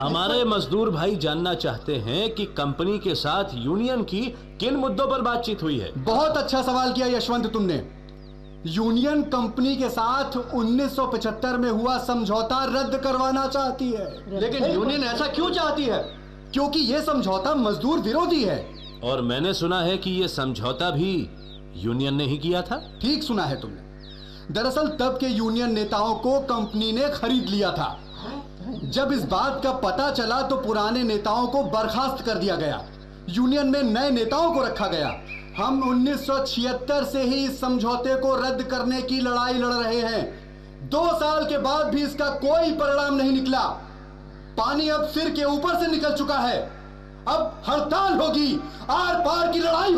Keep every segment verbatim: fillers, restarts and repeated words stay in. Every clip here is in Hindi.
हमारे मजदूर भाई जानना चाहते हैं कि कंपनी के साथ यूनियन की किन मुद्दों पर बातचीत हुई है। बहुत अच्छा सवाल किया यशवंत तुमने। यूनियन कंपनी के साथ उन्नीस सौ पचहत्तर में हुआ समझौता रद्द करवाना चाहती है। लेकिन यूनियन ऐसा क्यों चाहती है? क्योंकि यह समझौता मजदूर विरोधी है। और मैंने सुना है कि यह समझौता भी यूनियन ने ही किया था। ठीक सुना है तुमने। दरअसल तब के यूनियन नेताओं को कंपनी ने खरीद लिया था। जब इस बात का पता चला तो पुराने नेताओं को बर्खास्त कर दिया गया, यूनियन में नए नेताओं को रखा गया। हम उन्नीस सौ छिहत्तर से ही इस समझौते को रद्द करने की लड़ाई लड़ रहे हैं। दो साल के बाद भी इसका कोई परिणाम नहीं निकला। पानी अब सिर के ऊपर से निकल चुका है। अब हड़ताल होगी, आर पार की लड़ाई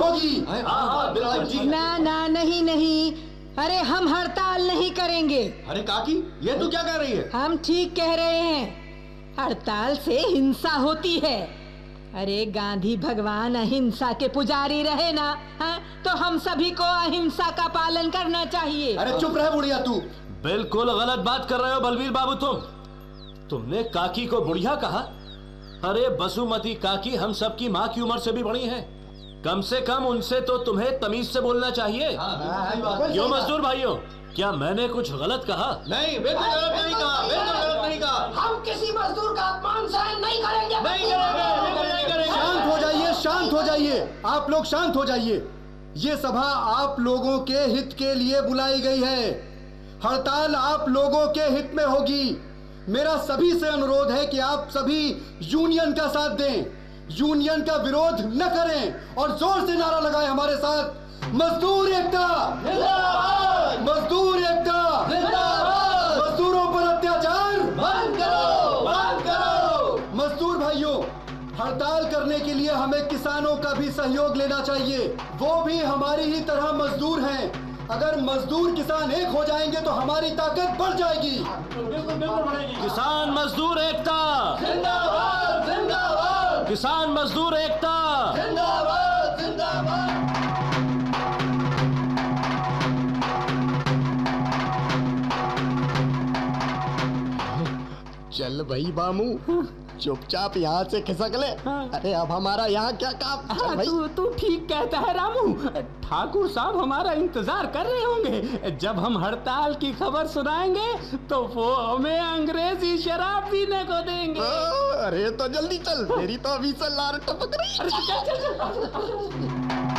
होगी। ना ना नहीं नहीं, अरे हम हड़ताल नहीं करेंगे। अरे काकी, ये तू क्या कह रही है? हम ठीक कह रहे हैं। हड़ताल से हिंसा होती है। अरे गांधी भगवान अहिंसा के पुजारी रहे ना, है? तो हम सभी को अहिंसा का पालन करना चाहिए। अरे चुप रह बुढ़िया तू। बिल्कुल गलत बात कर रहे हो बलवीर बाबू। तुम तुमने काकी को बुढ़िया कहा? अरे बसुमती काकी हम सबकी माँ की उम्र से भी बड़ी हैं। कम से कम उनसे तो तुम्हें तमीज से बोलना चाहिए। क्यों मजदूर भाइयों, क्या मैंने कुछ गलत कहा? नहीं, बिल्कुल गलत नहीं कहा, बिल्कुल गलत नहीं कहा। हम किसी मजदूर का अपमान सहन नहीं करेंगे। नहीं करेंगे, बिल्कुल नहीं करेंगे। शांत हो जाइए, शांत हो जाइए। आप लोग शांत हो जाइए। ये सभा आप लोगों के हित के लिए बुलाई गई है। हड़ताल आप लोगों के हित में होगी। मेरा सभी से अनुरोध है कि आप सभी यूनियन का साथ दें, यूनियन का विरोध न करें और जोर से नारा लगाएं हमारे साथ। मजदूर एकता जिंदाबाद, मजदूर एकता जिंदाबाद, मजदूरों पर अत्याचार बंद करो, बंद करो। मजदूर भाइयों, हड़ताल करने के लिए हमें किसानों का भी सहयोग लेना चाहिए। वो भी हमारी ही तरह मजदूर हैं। अगर मजदूर किसान एक हो जाएंगे तो हमारी ताकत बढ़ जाएगी। किसान मजदूर एकता जिंदाबाद, जिंदाबाद, किसान मजदूर एकता जिंदाबाद, जिंदाबाद। चल भाई बामू, चुपचाप यहाँ से खिसक ले। अरे अब हमारा यहाँ क्या काम? चल भाई। तू तू ठीक कहता है रामू। ठाकुर साहब हमारा इंतजार कर रहे होंगे। जब हम हड़ताल की खबर सुनाएंगे तो वो हमें अंग्रेजी शराब पीने को देंगे। ओ, अरे तो जल्दी चल, मेरी तो अभी से लार टपक रही। अरे चल चल चल।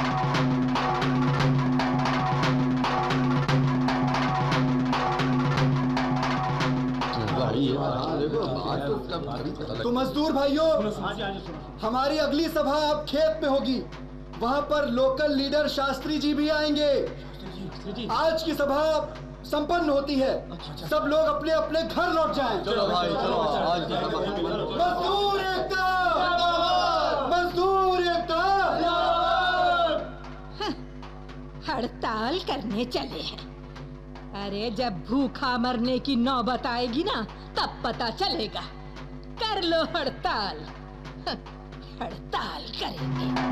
तो मजदूर भाइयों, हमारी अगली सभा अब खेत में होगी। वहां पर लोकल लीडर शास्त्री जी भी आएंगे। आज की सभा संपन्न होती है। सब लोग अपने अपने घर लौट जाएं। चलो भाई, चलो। मजदूर एकता, मजदूर एकता। हड़ताल करने चले हैं। अरे जब भूखा मरने की नौबत आएगी ना, तब पता चलेगा। कर लो हड़ताल, हड़ताल करेंगे।